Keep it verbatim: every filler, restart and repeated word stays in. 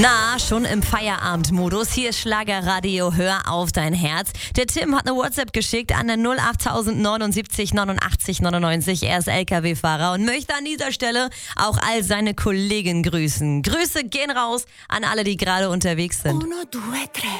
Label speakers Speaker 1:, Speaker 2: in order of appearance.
Speaker 1: Na, schon im Feierabendmodus. Hier ist Schlagerradio, hör auf dein Herz. Der Tim hat eine WhatsApp geschickt an der null acht neunundsiebzig neunundachtzig neunundneunzig. Er ist L K W-Fahrer und möchte an dieser Stelle auch all seine Kollegen grüßen. Grüße gehen raus an alle, die gerade unterwegs sind.
Speaker 2: Uno, due, tre.